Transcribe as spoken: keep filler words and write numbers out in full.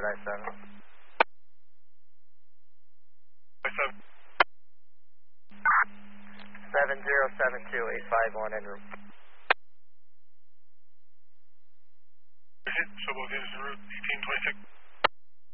I seven. I seven. seven zero seven two eight five one en route. Hit, Shobo is en route, eighteen twenty-six.